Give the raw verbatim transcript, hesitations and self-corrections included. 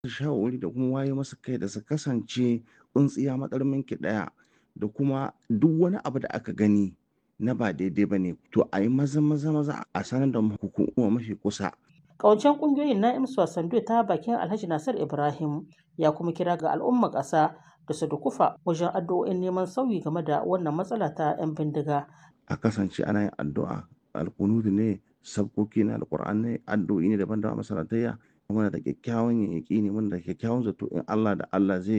shawarwari da kuma waye masa kai da su kasance tsintsiya matsarmin ki ɗaya da kuma duk wani abu da aka gani na ba daidai ba ne to a yi maza maza maza a sanar da hukuma mafi kusa. Ƙawancen ƙungiyoyin na IMSWA Sando ta bakin Alhaji Nasir Ibrahim ya kuma kira ga al'ummar ƙasa da su dukufa wajen addu'o'in neman sauyi game da wannan matsala ta 'yan bindiga. A kasance ana yin addu'a alkunutu ne sabkoki na alkur'an ne addu'o'i ne daban-daban masalatayya muna da kyakkyawan yaƙini muna da kyakkyawan zato in Allah da Allah zai